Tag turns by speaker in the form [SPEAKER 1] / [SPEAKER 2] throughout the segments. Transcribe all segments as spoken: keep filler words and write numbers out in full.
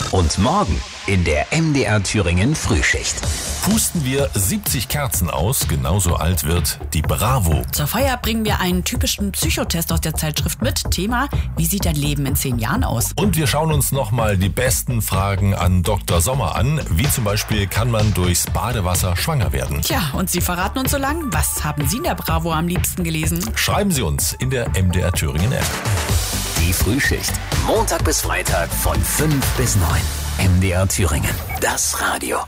[SPEAKER 1] Und morgen in der M D R Thüringen Frühschicht.
[SPEAKER 2] Pusten wir siebzig Kerzen aus, genauso alt wird die Bravo.
[SPEAKER 3] Zur Feier bringen wir einen typischen Psychotest aus der Zeitschrift mit. Thema: Wie sieht dein Leben in zehn Jahren aus?
[SPEAKER 2] Und wir schauen uns nochmal die besten Fragen an Doktor Sommer an. Wie zum Beispiel, kann man durchs Badewasser schwanger werden?
[SPEAKER 3] Tja, und Sie verraten uns so lang, was haben Sie in der Bravo am liebsten gelesen?
[SPEAKER 2] Schreiben Sie uns in der M D R Thüringen App.
[SPEAKER 1] Die Frühschicht. Montag bis Freitag von fünf bis neun. M D R Thüringen. Das Radio.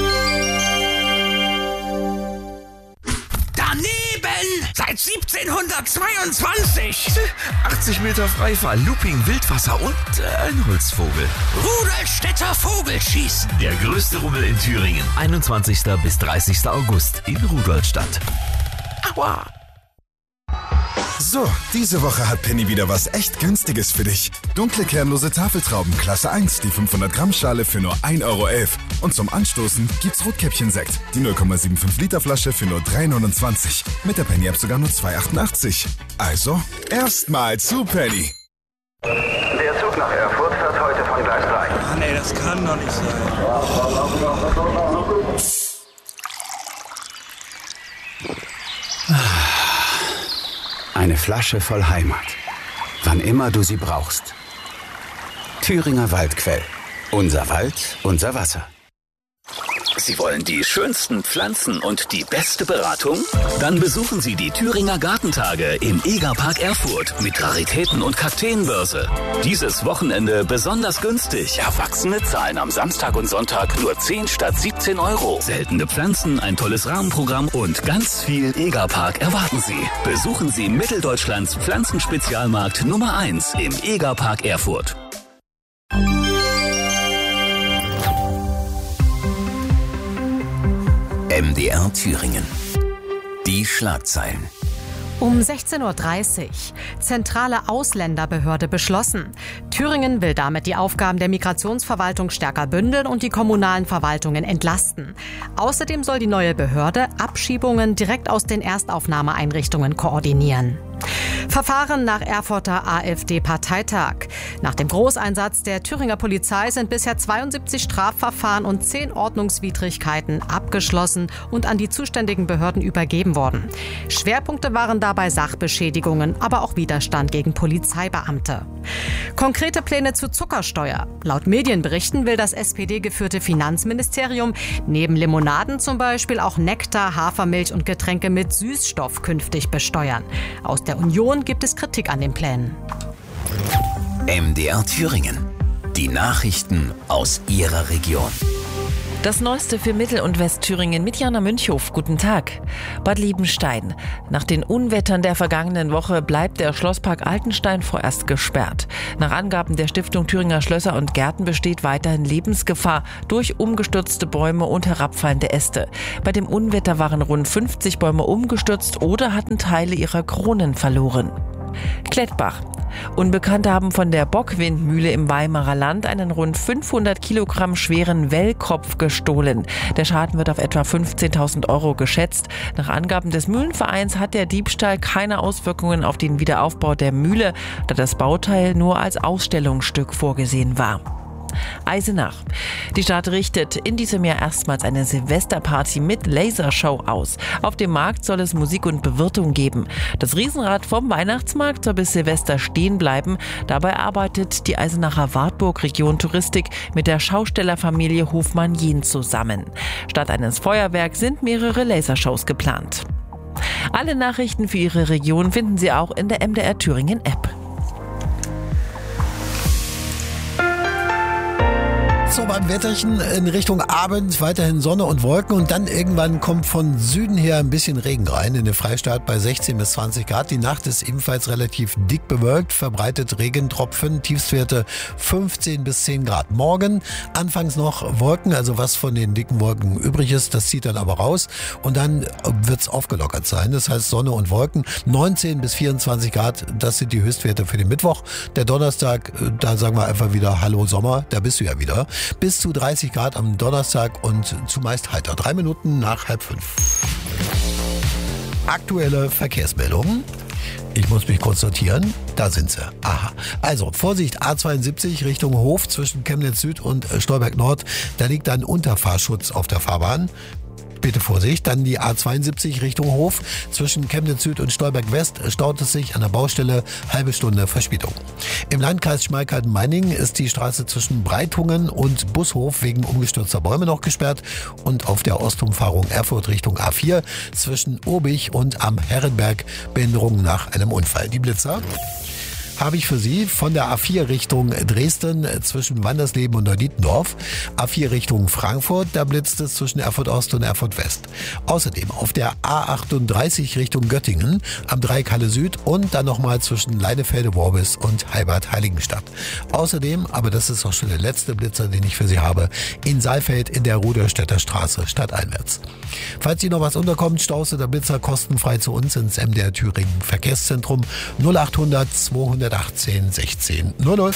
[SPEAKER 4] Daneben! Seit siebzehnhundertzweiundzwanzig! achtzig Meter Freifall, Looping, Wildwasser und äh, ein Holzvogel. Rudolstädter Vogelschießen. Der größte Rummel in Thüringen. einundzwanzigsten bis dreißigsten August in Rudolstadt. Aua!
[SPEAKER 5] So, diese Woche hat Penny wieder was echt Günstiges für dich. Dunkle kernlose Tafeltrauben Klasse eins, die fünfhundert Gramm Schale für nur ein Euro elf. Und zum Anstoßen gibt's Rotkäppchen-Sekt, die null Komma fünfundsiebzig Liter Flasche für nur drei neunundzwanzig. Mit der Penny-App sogar nur zwei achtundachtzig. Also, erstmal zu Penny.
[SPEAKER 6] Der Zug nach Erfurt fährt heute von Gleis drei.
[SPEAKER 7] Ah, nee, das kann doch nicht sein.
[SPEAKER 8] Eine Flasche voll Heimat. Wann immer du sie brauchst. Thüringer Waldquell. Unser Wald, unser Wasser.
[SPEAKER 1] Sie wollen die schönsten Pflanzen und die beste Beratung? Dann besuchen Sie die Thüringer Gartentage im Egerpark Erfurt mit Raritäten und Kakteenbörse. Dieses Wochenende besonders günstig. Erwachsene zahlen am Samstag und Sonntag nur zehn statt siebzehn Euro. Seltene Pflanzen, ein tolles Rahmenprogramm und ganz viel Egerpark erwarten Sie. Besuchen Sie Mitteldeutschlands Pflanzenspezialmarkt Nummer eins im Egerpark Erfurt. M D R Thüringen. Die Schlagzeilen.
[SPEAKER 9] Um sechzehn Uhr dreißig. Zentrale Ausländerbehörde beschlossen. Thüringen will damit die Aufgaben der Migrationsverwaltung stärker bündeln und die kommunalen Verwaltungen entlasten. Außerdem soll die neue Behörde Abschiebungen direkt aus den Erstaufnahmeeinrichtungen koordinieren. Verfahren nach Erfurter AfD-Parteitag. Nach dem Großeinsatz der Thüringer Polizei sind bisher zweiundsiebzig Strafverfahren und zehn Ordnungswidrigkeiten abgeschlossen und an die zuständigen Behörden übergeben worden. Schwerpunkte waren dabei Sachbeschädigungen, aber auch Widerstand gegen Polizeibeamte. Konkrete Pläne zu Zuckersteuer. Laut Medienberichten will das S P D-geführte Finanzministerium neben Limonaden zum Beispiel auch Nektar, Hafermilch und Getränke mit Süßstoff künftig besteuern. Aus der Union gibt es Kritik an den Plänen.
[SPEAKER 1] M D R Thüringen. Die Nachrichten aus Ihrer Region.
[SPEAKER 10] Das Neueste für Mittel- und Westthüringen mit Jana Münchhof. Guten Tag. Bad Liebenstein. Nach den Unwettern der vergangenen Woche bleibt der Schlosspark Altenstein vorerst gesperrt. Nach Angaben der Stiftung Thüringer Schlösser und Gärten besteht weiterhin Lebensgefahr durch umgestürzte Bäume und herabfallende Äste. Bei dem Unwetter waren rund fünfzig Bäume umgestürzt oder hatten Teile ihrer Kronen verloren. Klettbach. Unbekannte haben von der Bockwindmühle im Weimarer Land einen rund fünfhundert Kilogramm schweren Wellkopf gestohlen. Der Schaden wird auf etwa fünfzehntausend Euro geschätzt. Nach Angaben des Mühlenvereins hat der Diebstahl keine Auswirkungen auf den Wiederaufbau der Mühle, da das Bauteil nur als Ausstellungsstück vorgesehen war. Eisenach. Die Stadt richtet in diesem Jahr erstmals eine Silvesterparty mit Lasershow aus. Auf dem Markt soll es Musik und Bewirtung geben. Das Riesenrad vom Weihnachtsmarkt soll bis Silvester stehen bleiben. Dabei arbeitet die Eisenacher Wartburg Region Touristik mit der Schaustellerfamilie Hofmann-Jehn zusammen. Statt eines Feuerwerks sind mehrere Lasershows geplant. Alle Nachrichten für Ihre Region finden Sie auch in der M D R Thüringen App.
[SPEAKER 11] So, beim Wetterchen in Richtung Abend weiterhin Sonne und Wolken und dann irgendwann kommt von Süden her ein bisschen Regen rein in den Freistaat bei sechzehn bis zwanzig Grad. Die Nacht ist ebenfalls relativ dick bewölkt, verbreitet Regentropfen, Tiefstwerte fünfzehn bis zehn Grad. Morgen anfangs noch Wolken, also was von den dicken Wolken übrig ist, das zieht dann aber raus und dann wird's aufgelockert sein. Das heißt Sonne und Wolken, neunzehn bis vierundzwanzig Grad, das sind die Höchstwerte für den Mittwoch. Der Donnerstag, da sagen wir einfach wieder Hallo Sommer, da bist du ja wieder. Bis zu dreißig Grad am Donnerstag und zumeist heiter. Drei Minuten nach halb fünf. Aktuelle Verkehrsmeldungen. Ich muss mich kurz sortieren. Da sind sie. Aha. Also, Vorsicht, A zweiundsiebzig Richtung Hof zwischen Chemnitz Süd und Stolberg Nord. Da liegt ein Unterfahrschutz auf der Fahrbahn. Bitte Vorsicht. Dann die A zweiundsiebzig Richtung Hof. Zwischen Chemnitz Süd und Stolberg West staut es sich an der Baustelle. Halbe Stunde Verspätung. Im Landkreis Schmalkalden-Meiningen ist die Straße zwischen Breitungen und Bushof wegen umgestürzter Bäume noch gesperrt. Und auf der Ostumfahrung Erfurt Richtung A vier zwischen Urbich und am Herrenberg Behinderungen nach einem Unfall. Die Blitzer habe ich für Sie von der A vier Richtung Dresden zwischen Wandersleben und Neudietendorf. A vier Richtung Frankfurt, da blitzt es zwischen Erfurt Ost und Erfurt West. Außerdem auf der A achtunddreißig Richtung Göttingen am Dreieck Halle Süd und dann nochmal zwischen Leinefelde-Worbis und Heibad-Heiligenstadt. Außerdem, aber das ist auch schon der letzte Blitzer, den ich für Sie habe, in Saalfeld in der Ruderstädter Straße stadteinwärts. Falls Ihnen noch was unterkommt, Staus oder Blitzer kostenfrei zu uns ins M D R Thüringen Verkehrszentrum null achthundert zweihundertachtzehn sechzehn null null.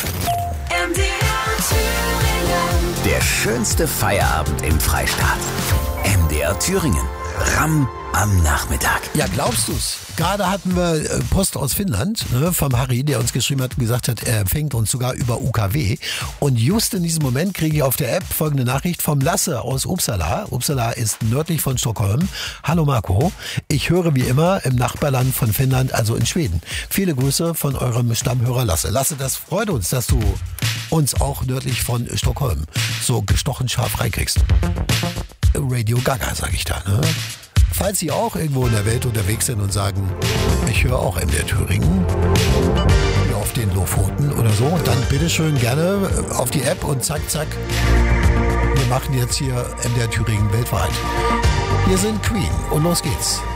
[SPEAKER 1] Der schönste Feierabend im Freistaat. M D R Thüringen. Ramm am Nachmittag.
[SPEAKER 11] Ja, glaubst du's? Gerade hatten wir Post aus Finnland, ne, vom Harry, der uns geschrieben hat und gesagt hat, er empfängt uns sogar über U K W. Und just in diesem Moment kriege ich auf der App folgende Nachricht vom Lasse aus Uppsala. Uppsala ist nördlich von Stockholm. Hallo Marco, ich höre wie immer im Nachbarland von Finnland, also in Schweden. Viele Grüße von eurem Stammhörer Lasse. Lasse, das freut uns, dass du uns auch nördlich von Stockholm so gestochen scharf reinkriegst. Radio Gaga, sag ich da, ne? Falls Sie auch irgendwo in der Welt unterwegs sind und sagen, ich höre auch M D R Thüringen, hier auf den Lofoten oder so, dann bitteschön gerne auf die App und zack, zack. Wir machen jetzt hier M D R Thüringen weltweit. Hier sind Queen und los geht's.